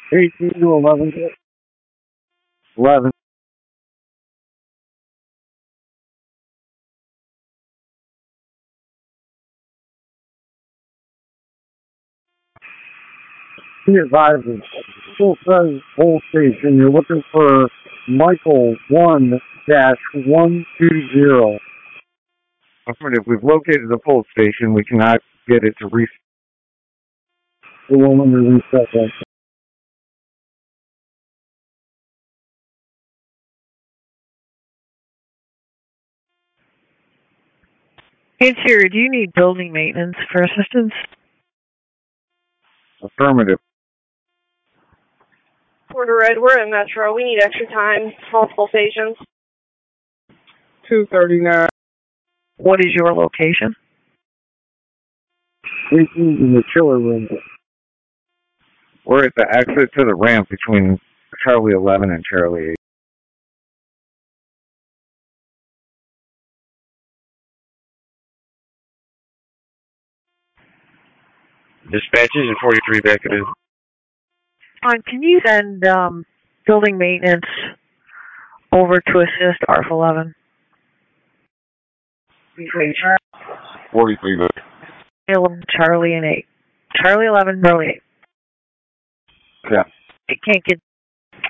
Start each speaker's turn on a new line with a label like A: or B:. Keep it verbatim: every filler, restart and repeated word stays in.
A: eighteen to eleven. eleven. He advises, still says whole station. You're looking for Michael one dash one two zero.
B: Affirmative. We've located the full station. We cannot get it to reset.
A: It won't let me reset that.
C: Interior, do you need building maintenance for assistance?
B: Affirmative.
D: Porter Red, we're in Metro. We need extra time. Multiple stations.
A: two thirty-nine.
C: What is your location?
A: eighteen in the chiller room.
B: We're at the exit to the ramp between Charlie eleven and Charlie eight.
E: Dispatches at forty-three back it is.
C: Fine. Can you send um, building maintenance over to assist A R F eleven?
B: forty-three back.
C: Charlie and eight. Charlie eleven, Charlie eight.
B: Yeah.
C: It can't get